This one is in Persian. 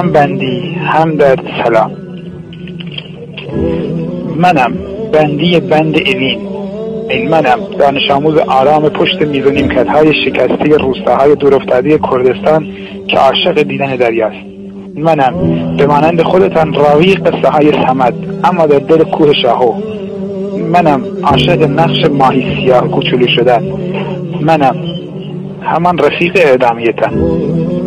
هم بندی هم در سلام. منم بندی بند اوین، این منم دانش آموز آرام پشت میز و نیمکت‌های شکسته روستاهای دورافتاده کردستان که عاشق دیدن دریاست. منم به مانند خودتان راوی قصه های صمد اما در دل کوه شاهو. منم عاشق نقش ماهی سیاه کوچولو شدن. منم همان رفیق اعدامیتان.